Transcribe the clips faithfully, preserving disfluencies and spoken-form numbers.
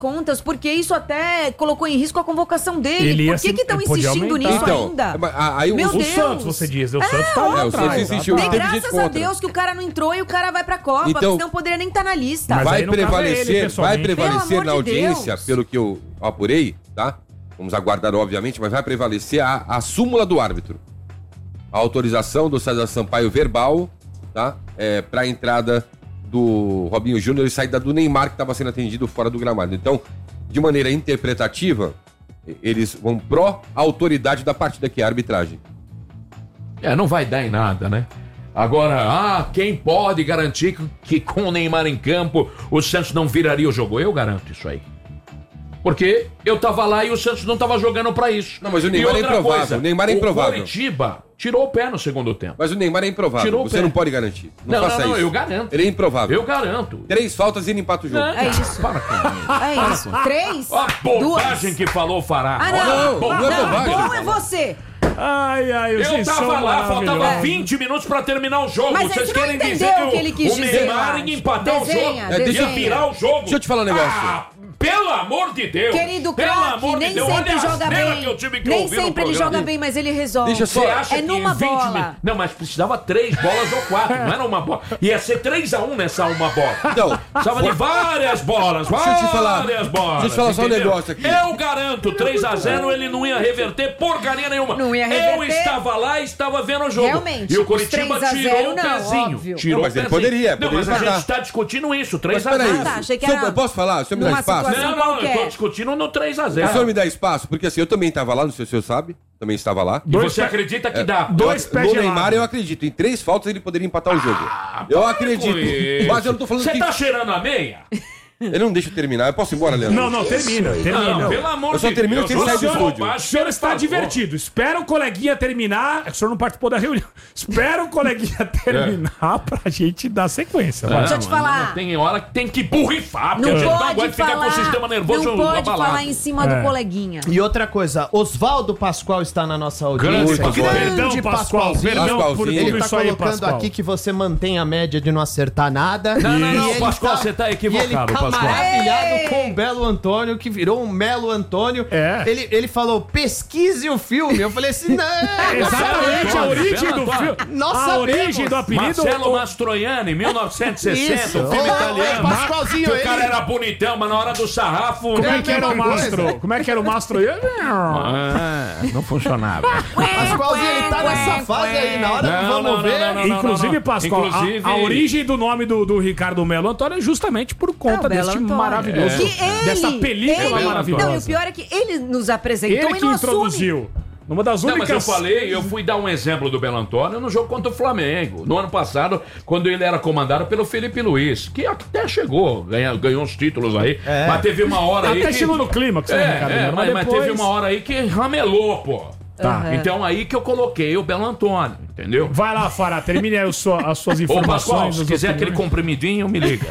contas, porque isso até colocou em risco a convocação dele. Ele Por que que estão insistindo nisso então, ainda? Aí, Meu o Deus. Santos, você diz. O É, Santos tá lá é, o atrás. Santos insistiu. Dê Teve graças gente a contra. Deus que o cara não entrou e o cara vai pra Copa, Então, porque senão poderia nem estar na lista. Mas vai aí no caso é prevalecer, ele, vai pessoalmente. prevalecer Pelo na amor de audiência, Deus. pelo que eu apurei, tá? Vamos aguardar, obviamente, mas vai prevalecer a, a súmula do árbitro. A autorização do César Sampaio verbal, tá? É, para a entrada do Robinho Júnior e saída do Neymar, que estava sendo atendido fora do gramado. Então, de maneira interpretativa, eles vão pró-autoridade da partida, que é a arbitragem. É, não vai dar em nada, né? Agora, ah, quem pode garantir que, que com o Neymar em campo o Santos não viraria o jogo? Eu garanto isso aí. Porque eu tava lá e o Santos não tava jogando pra isso. Não, mas o Neymar E é outra improvável. coisa, O Neymar é improvável. O Coritiba tirou o pé no segundo tempo. Mas o Neymar é improvável. Tirou o Você pé. não pode garantir. Não, Não, faça não, não, isso. eu garanto. Ele é improvável. Eu garanto. Três faltas e ele empata o jogo. Não, É isso. Para com isso. É isso. Três? Olha a bobagem Duas. que falou Fará. Ah, Olha a não. não, bobagem. não é bobagem. Bom é você. Ai, ai, Eu vocês tava são lá, faltava maravilhosos. vinte minutos pra terminar o jogo. Mas Vocês você não querem dizer entendeu que o que ele quis o dizer, Neymar eu ia acho. empatar Desenha, o jogo? É, deixa Ia eu- virar o jogo? Deixa eu te falar um negócio. Ah, pelo amor de Deus. Querido Pelo craque, amor de nem Deus. sempre Olha a joga asneira bem. que eu tive que Nem ouvir no sempre ele programa. joga bem, mas ele resolve. Deixa Você só- acha É que numa em vinte bola. minutos... Não, mas precisava três bolas ou quatro, não era uma bola. Ia ser três a um nessa uma bola. Então, Precisava de várias bolas, Deixa eu te falar- várias bolas. deixa eu te falar só um entendeu? negócio aqui. Eu garanto, três a zero ele não ia reverter porcaria nenhuma. Não ia Eu reverter. estava lá e estava vendo o jogo. Realmente, E o os Coritiba três a zero tirou o não, pezinho. óbvio. Tirou Não, mas o ele pezinho. poderia, Não, poderia mas a empatar. gente está discutindo isso, três Mas a peraí, zero. Ah, tá, achei que o senhor- era eu posso falar? O senhor me dá numa espaço? situação Não, não, eu qualquer. tô discutindo no três a O zero. senhor me dá espaço? Porque assim, eu também estava lá, não sei se o senhor sabe, também estava lá. E você acredita que dá? Dois Eu- pés no gelados. Neymar eu acredito. Em três faltas ele poderia empatar o jogo. eu acredito. Mas eu não tô falando Você que... tá cheirando a meia? Ele não deixa eu terminar. Eu posso ir embora, Leandro? Não, não, termina, termina. Não, pelo amor Eu só de termino Deus. se ele sair do Senhor, estúdio. bobagem, O senhor está por favor. divertido. Espera o coleguinha terminar. O senhor não participou da reunião. Espera o coleguinha terminar pra gente dar sequência. vai. Deixa eu te Não, falar. não, tem hora que tem que borrifar, porque Não a gente não pode aguenta ficar com o sistema falar, nervoso não pode abalado. falar em cima É. do coleguinha. E outra coisa, Oswaldo Pascoal está na nossa audiência. Grande Pascoal. Perdão, Pascoal. Perdão por Pascoalzinho. tudo Ele tá isso aí, colocando Pascoal. aqui que você mantém a média de não acertar nada. Não, não, E não, ele Pascoal, tá- você tá E ele equivocado, tá Pascoal. maravilhado Ei! com o Belo Antônio, que virou um Melo Antônio. É. Ele, ele falou, pesquise o filme. Eu falei assim, não. Exatamente, a origem do filme. Nós A sabemos. origem do apelido. Marcelo Mastroianni, mil novecentos e sessenta, Isso. um filme Ô, italiano. ô, Pascoalzinho, que o ele- cara era bonitão, mas na hora do sarrafo... Como é que era o mesma mastro? coisa. Como é que era o mastro? Ah, não funcionava. Pascoalzinho, ele tá nessa fase aí. Na hora do Não, vamos não, ver. não, não, não. Inclusive, Pascoal, a- Inclusive- A, origem do nome do, do Ricardo Melo Antônio é justamente por É conta o Belo deste Antônio. maravilhoso. Que ele, dessa película ele, maravilhosa. Não, e o pior é que ele nos apresentou Ele e que não assume. introduziu. Numa das Não, mas únicas. eu falei, eu fui dar um exemplo do Belo Antônio no jogo contra o Flamengo. No ano passado, quando ele era comandado pelo Felipe Luiz, que até chegou, ganha, ganhou uns títulos aí. É. Mas teve uma hora aí. Até que... chegou no clímax, né, É, Ricardo é, Melo? mas, mas depois- teve uma hora aí que ramelou, pô. Tá. Aham. Então aí que eu coloquei o Belo Antônio, entendeu? Vai lá, Fará, termine aí o sua- as suas Ô, informações. Pascoal, se as quiser opiniões. aquele comprimidinho, me liga.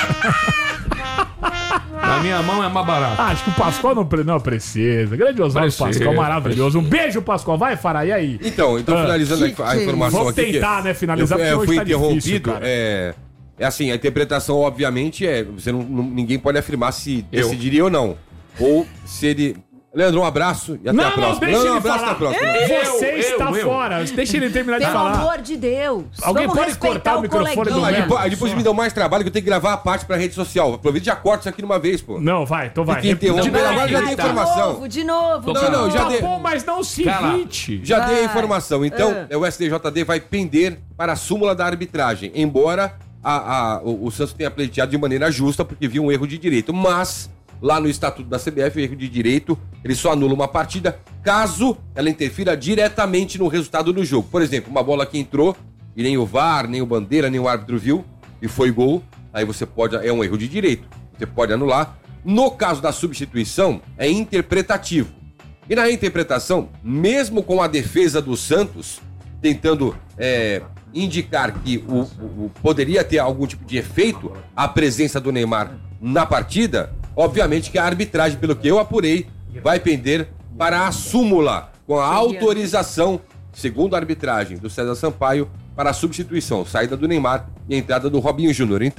Na minha mão é mais barato. Ah, acho que o Pascoal não, pre- não precisa. Grande Oswaldo Precisa, Pascoal, maravilhoso. Um beijo, Pascoal. Vai, Fará, e aí? Então, então Ah. finalizando a, a informação Vamos aqui. que tentar, né, finalizar, Eu, é, porque fui hoje tá interrompido. difícil, cara. é, é assim, a interpretação, obviamente, é. Você não, não- ninguém pode afirmar se Eu. decidiria ou não. Ou se ele. Leandro, um abraço e até Não, a não, próxima. deixa um ele abraço falar. até a próxima. Eu, Você eu, está eu. fora. Deixa ele terminar de Pelo falar. amor de Deus. Alguém Vamos pode respeitar cortar o microfone do Não, aí Melo? depois, aí depois me dão mais trabalho que eu tenho que gravar a parte pra rede social. Aproveita e já corta isso aqui numa vez, pô. Não, vai, então vai. Fica interrompendo, Não, agora já dei tá. De informação. novo, de novo. Não, de não, novo. já Tá dei. bom, mas não se Cara, irrite. Já dei a Vai. informação. Então, Ah. é, o S T J D vai pender para a súmula da arbitragem. Embora a, a- o, o Santos tenha pleiteado de maneira justa, porque viu um erro de direito. Mas, lá no estatuto da C B F, o erro de direito, ele só anula uma partida caso ela interfira diretamente no resultado do jogo. Por exemplo, uma bola que entrou e nem o V A R, nem o Bandeira, nem o árbitro viu e foi gol, aí você pode... É um erro de direito. Você pode anular. No caso da substituição, é interpretativo. E na interpretação, mesmo com a defesa do Santos tentando é, indicar que o, o- o- poderia ter algum tipo de efeito a presença do Neymar na partida, obviamente que a arbitragem, pelo que eu apurei, vai pender para a súmula, com a autorização, segundo a arbitragem do César Sampaio, para a substituição, saída do Neymar e a entrada do Robinho Júnior. Então,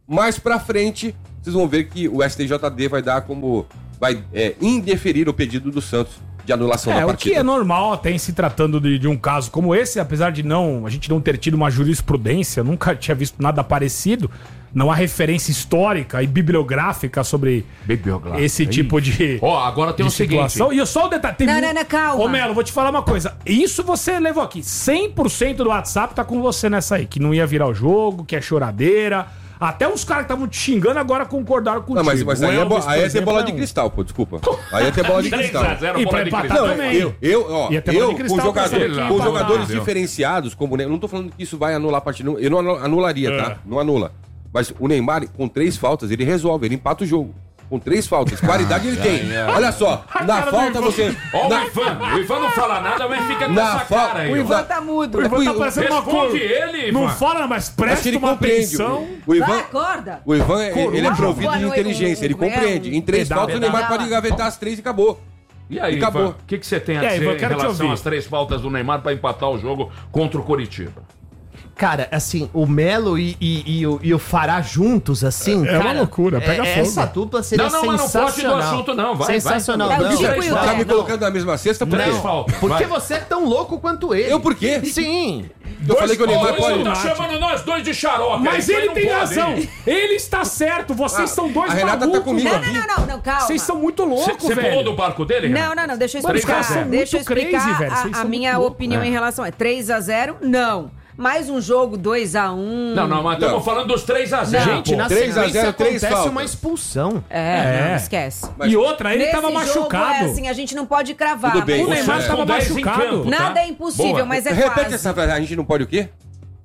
Mais pra frente, vocês vão ver que o S T J D vai dar como... vai é, indeferir o pedido do Santos de anulação É, da o partida. que é normal até em se tratando de, de um caso como esse, apesar de não a gente não ter tido uma jurisprudência, nunca tinha visto nada parecido, não há referência histórica e bibliográfica sobre Bibliográfica. esse tipo de Ó, agora tem de o seguinte. situação. E só o detalhe... tem Não, mu- não, não, calma. Ô, Melo, vou te falar uma coisa. Isso você levou aqui. cem por cento do WhatsApp tá com você nessa aí. Que não ia virar o jogo, que é choradeira. Até os caras que estavam te xingando agora concordaram contigo. Não, mas, mas O aí, é, bo- Elvis, por aí é ter exemplo, bola é de um. cristal, pô, desculpa. Aí é ter bola de três cristal. a zero E bola pra de empatar cristal. Não, também. eu, eu, ó, Ia ter bola eu de com, cristal jogador, pra você com aqui, jogadores empatar. diferenciados, como o Neymar, não tô falando que isso vai anular a partida, não, eu não anu- anularia, É. tá? Não anula. Mas o Neymar, com três faltas, ele resolve, ele empata o jogo. Com três faltas. Qualidade ele tem. Olha só, na cara do falta Ivan. você... Ó, na- o Ivan. O Ivan não fala nada, mas fica com Na essa fa- cara aí. O ó. Ivan tá mudo. O Ivan tá parecendo uma Responde cor. ele, Não Ivan. fala, mas Acho que presta ele uma compreende. atenção. O, o Ivan, Vai, acorda. o Ivan ele é Coruja. provido de Boa noite, inteligência, ele o- o- compreende. Em três Pedala, faltas o Neymar pedala. pode engavetar as três e acabou. E aí, Acabou. Ivan, o que, que você tem a E aí, dizer Ivan, em quero te relação ouvir. às três faltas do Neymar para empatar o jogo contra o Coritiba? Cara, assim, o Melo e, e, e o, e o Fará juntos, assim, É uma cara, loucura, pega é- fogo. Essa dupla seria Não, não, mas não sensacional. pode ir do assunto, não. Vai, vai. Sensacional, É o não. Dico Três e o faltas. Tá me É, colocando na mesma cesta por quê? Três faltas. Porque vai. você é tão louco quanto ele. Eu por quê? Sim. Eu falei que o Neymar Ô, pode... tá chamando nós dois de xarope. Mas aí, ele não tem pode, razão. hein? Ele está certo. Vocês Ah, são dois a Renata tá malucos. comigo Não, aqui. não, não, não, não, calma. Vocês são muito Você loucos, você pulou velho. do barco dele, Não, Renato? não, não, deixa eu Mano, os caras explicar. são Deixa eu muito crazy, explicar velho. Vocês a, a são minha muito loucos. opinião É. em relação. É três a zero? Não. Mais um jogo dois a um. Não, não, mas Não. estamos falando dos três a zero. Gente, na três a zero, sequência três acontece faltas. uma expulsão. É, É. não, esquece. Mas- E outra, ele Nesse tava jogo, machucado. é assim, a gente não pode cravar. Tudo bem, O mas- Neymar é. tava Com dez em machucado. campo, tá? Nada é impossível, Boa. mas é Repete quase. essa frase, a gente não pode o quê?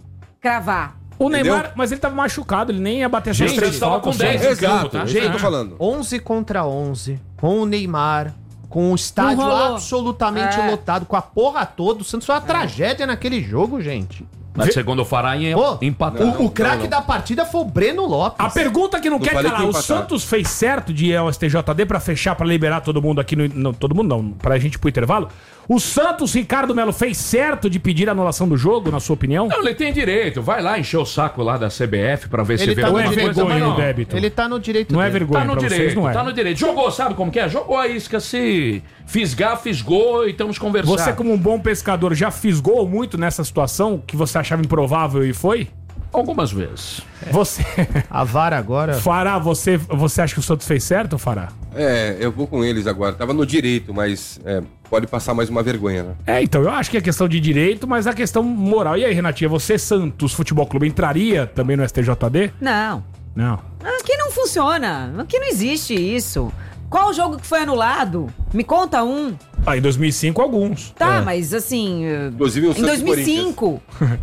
Cravar. O Entendeu? Neymar, mas ele tava machucado, ele nem ia bater essas Gente, três ele tava faltas. com dez. só. em campo, Exato, tá? é isso que eu tô Gente, falando. onze contra onze, com o Neymar, com o estádio Não rolou. absolutamente É. lotado, com a porra toda. O Santos foi uma tragédia naquele jogo, gente. Mas segundo o Fará, ia Pô, empatar. o, o craque não, não. da partida foi o Breno Lopes. A pergunta que não, Não quer falei calar, que o ia empatar. Santos fez certo de ir ao S T J D pra fechar, pra liberar todo mundo aqui no... Não, todo mundo não, pra gente ir pro intervalo. O Santos, Ricardo Melo, fez certo de pedir a anulação do jogo, na sua opinião? Não, ele tem direito. Vai lá encher o saco lá da C B F pra ver se Ele vê tá Não no é alguma direito, coisa, mas vergonha não. no débito. Ele tá no direito Não é dele. vergonha Tá no pra direito, vocês, não é? tá no direito. Jogou, sabe como que é? Jogou a isca, se fisgar, fisgou e estamos conversando. Você, como um bom pescador, já fisgou muito nessa situação que você achava improvável e foi? Algumas vezes. Você... A vara agora... Fará, você, você acha que o Santos fez certo, Fará? É, eu vou com eles agora. Tava no direito, mas é, pode passar mais uma vergonha, né? É, então, eu acho que é questão de direito, mas a questão moral. E aí, Renatinha, você, Santos Futebol Clube, entraria também no S T J D? Não. Não. Aqui não funciona. Aqui não existe isso. Qual o jogo que foi anulado? Me conta um. Ah, em dois mil e cinco, alguns. Tá, É. mas assim. eh, Inclusive o em Santos dois mil e cinco.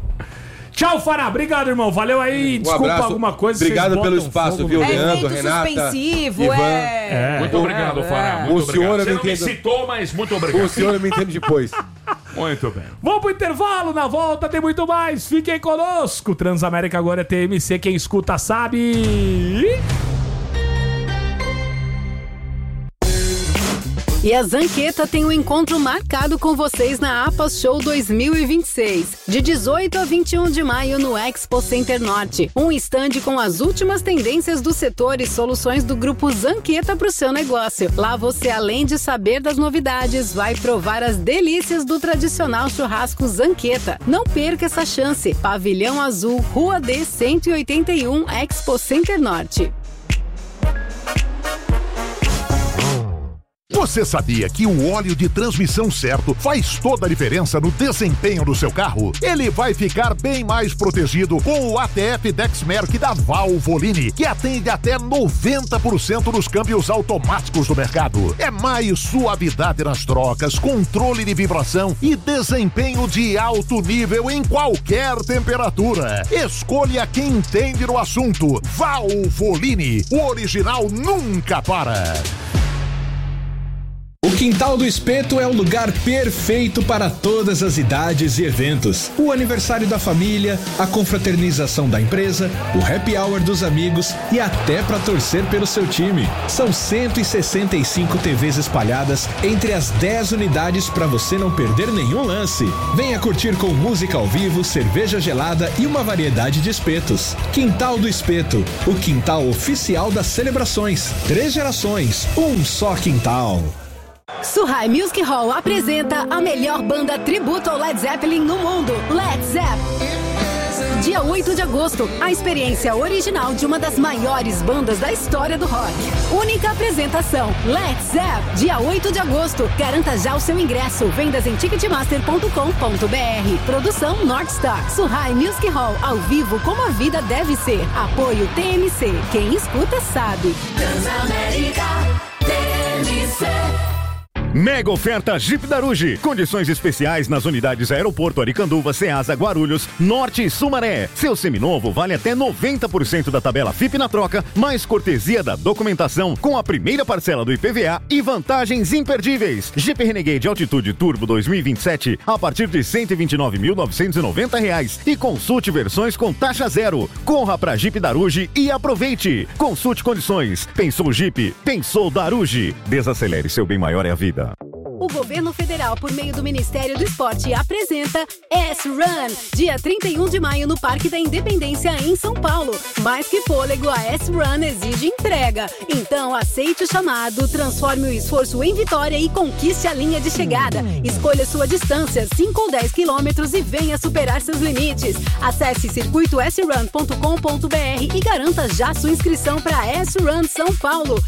Tchau, Fará. Obrigado, irmão. Valeu aí. Um Desculpa abraço. alguma coisa. Obrigado vocês pelo botam espaço, fogo viu, no- É Leandro, evento Renata, suspensivo, Ivan. é. É. Muito obrigado, Fará. O Muito senhor obrigado. eu Você não não me entendo. citou, mas muito O obrigado. senhor me entende depois. Muito bem. Vamos pro intervalo. Na volta tem muito mais. Fiquem conosco. Transamérica agora é T M C. Quem escuta sabe. E a Zanqueta tem um encontro marcado com vocês na APAS Show dois mil e vinte e seis, de dezoito a vinte e um de maio no Expo Center Norte. Um estande com as últimas tendências do setor e soluções do grupo Zanqueta para o seu negócio. Lá você, além de saber das novidades, vai provar as delícias do tradicional churrasco Zanqueta. Não perca essa chance. Pavilhão Azul, Rua D cento e oitenta e um, Expo Center Norte. Você sabia que o óleo de transmissão certo faz toda a diferença no desempenho do seu carro? Ele vai ficar bem mais protegido com o A T F Dexmerc da Valvoline, que atende até noventa por cento dos câmbios automáticos do mercado. É mais suavidade nas trocas, controle de vibração e desempenho de alto nível em qualquer temperatura. Escolha quem entende no assunto. Valvoline, o original nunca para. O Quintal do Espeto é o lugar perfeito para todas as idades e eventos. O aniversário da família, a confraternização da empresa, o happy hour dos amigos e até para torcer pelo seu time. São cento e sessenta e cinco T Vs espalhadas entre as dez unidades para você não perder nenhum lance. Venha curtir com música ao vivo, cerveja gelada e uma variedade de espetos. Quintal do Espeto, o quintal oficial das celebrações. Três gerações, um só quintal. Surrai Music Hall apresenta a melhor banda tributo ao Led Zeppelin no mundo, Led Zeppelin. Dia oito de agosto, a experiência original de uma das maiores bandas da história do rock. Única apresentação, Led Zeppelin. Dia oito de agosto, garanta já o seu ingresso. Vendas em ticketmaster ponto com ponto br. Produção North Star. Surrai Music Hall, ao vivo como a vida deve ser. Apoio T M C. Quem escuta sabe. Transamérica T M C. Mega oferta Jeep Daruge. Condições especiais nas unidades Aeroporto Aricanduva, Ceasa, Guarulhos, Norte e Sumaré. Seu seminovo vale até noventa por cento da tabela F I P na troca, mais cortesia da documentação com a primeira parcela do I P V A e vantagens imperdíveis. Jeep Renegade Altitude Turbo dois mil e vinte e sete a partir de cento e vinte e nove mil novecentos e noventa reais e consulte versões com taxa zero. Corra pra Jeep Daruge e aproveite. Consulte condições. Pensou Jeep? Pensou Daruge. Desacelere, seu bem maior é a vida. O governo federal, por meio do Ministério do Esporte, apresenta S-Run, dia trinta e um de maio no Parque da Independência, em São Paulo. Mais que fôlego, a S-Run exige entrega. Então, aceite o chamado, transforme o esforço em vitória e conquiste a linha de chegada. Escolha sua distância, cinco ou dez quilômetros, e venha superar seus limites. Acesse circuito s run ponto com ponto br e garanta já sua inscrição para S-Run São Paulo.